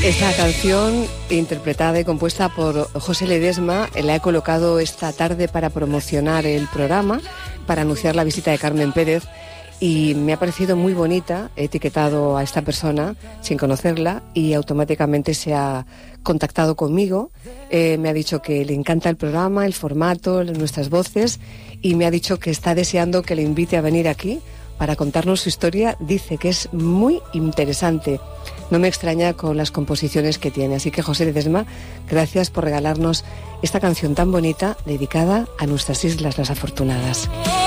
Esta canción, interpretada y compuesta por José Ledesma, la he colocado esta tarde para promocionar el programa, para anunciar la visita de Carmen Pérez, y me ha parecido muy bonita. He etiquetado a esta persona sin conocerla y automáticamente se ha contactado conmigo. Me ha dicho que le encanta el programa, el formato, nuestras voces, y me ha dicho que está deseando que le invite a venir aquí para contarnos su historia. Dice que es muy interesante. No me extraña con las composiciones que tiene. Así que, José Ledesma, gracias por regalarnos esta canción tan bonita dedicada a nuestras islas las afortunadas.